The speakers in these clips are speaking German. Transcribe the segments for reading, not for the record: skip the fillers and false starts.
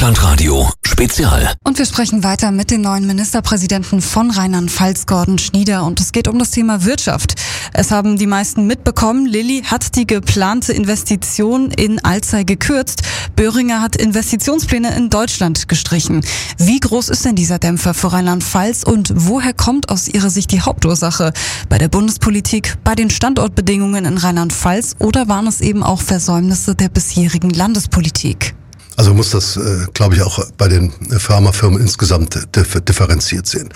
Rockland Radio Spezial. Und wir sprechen weiter mit dem neuen Ministerpräsidenten von Rheinland-Pfalz, Gordon Schnieder. Und es geht um das Thema Wirtschaft. Es haben die meisten mitbekommen. Lilly hat die geplante Investition in Alzey gekürzt. Böhringer hat Investitionspläne in Deutschland gestrichen. Wie groß ist denn dieser Dämpfer für Rheinland-Pfalz und woher kommt aus Ihrer Sicht die Hauptursache? Bei der Bundespolitik, bei den Standortbedingungen in Rheinland-Pfalz oder waren es eben auch Versäumnisse der bisherigen Landespolitik? Also muss das, glaube ich, auch bei den Pharmafirmen insgesamt differenziert sehen.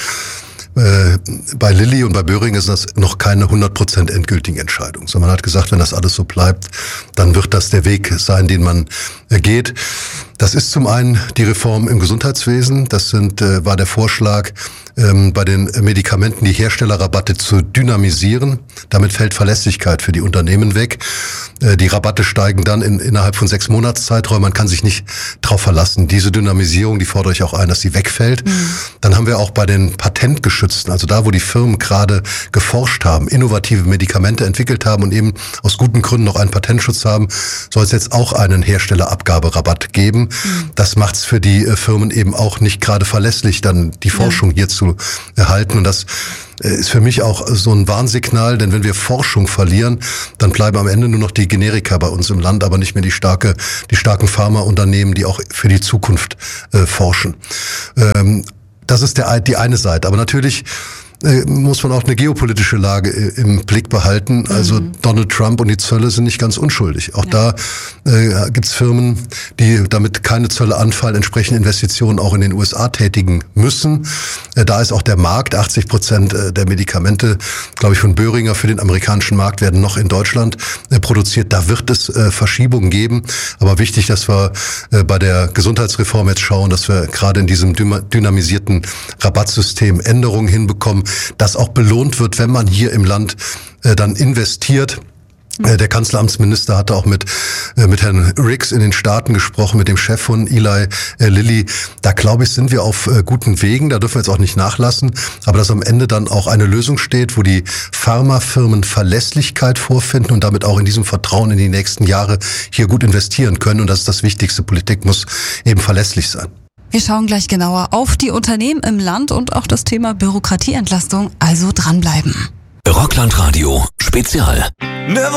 Bei Lilly und bei Böhringer ist das noch keine 100% endgültige Entscheidung. So, man hat gesagt, wenn das alles so bleibt, dann wird das der Weg sein, den man geht. Das ist zum einen die Reform im Gesundheitswesen. Das war der Vorschlag, bei den Medikamenten die Herstellerrabatte zu dynamisieren. Damit fällt Verlässlichkeit für die Unternehmen weg. Die Rabatte steigen dann innerhalb von 6 Monatszeitraum. Man kann sich nicht drauf verlassen. Diese Dynamisierung, die fordere ich auch ein, dass sie wegfällt. Dann haben wir auch bei den Patentgeschützten, also da, wo die Firmen gerade geforscht haben, innovative Medikamente entwickelt haben und eben aus guten Gründen noch einen Patentschutz haben, soll es jetzt auch einen Herstellerabgaberabatt geben. Das macht es für die Firmen eben auch nicht gerade verlässlich, dann die Forschung hier zu erhalten. Und das ist für mich auch so ein Warnsignal, denn wenn wir Forschung verlieren, dann bleiben am Ende nur noch die Generika bei uns im Land, aber nicht mehr die starken Pharmaunternehmen, die auch für die Zukunft forschen. Das ist die eine Seite. Aber natürlich muss man auch eine geopolitische Lage im Blick behalten. Also Donald Trump und die Zölle sind nicht ganz unschuldig. Auch da gibt's Firmen, die damit keine Zölle anfallen, entsprechende Investitionen auch in den USA tätigen müssen. Da ist auch der Markt, 80% der Medikamente, glaube ich, von Böhringer für den amerikanischen Markt werden noch in Deutschland produziert. Da wird es Verschiebungen geben. Aber wichtig, dass wir bei der Gesundheitsreform jetzt schauen, dass wir gerade in diesem dynamisierten Rabattsystem Änderungen hinbekommen, dass auch belohnt wird, wenn man hier im Land dann investiert. Der Kanzleramtsminister hatte auch mit Herrn Riggs in den Staaten gesprochen, mit dem Chef von Eli Lilly. Da, glaube ich, sind wir auf guten Wegen. Da dürfen wir jetzt auch nicht nachlassen. Aber dass am Ende dann auch eine Lösung steht, wo die Pharmafirmen Verlässlichkeit vorfinden und damit auch in diesem Vertrauen in die nächsten Jahre hier gut investieren können. Und das ist das Wichtigste. Politik muss eben verlässlich sein. Wir schauen gleich genauer auf die Unternehmen im Land und auch das Thema Bürokratieentlastung, also dranbleiben. Rockland Radio Spezial.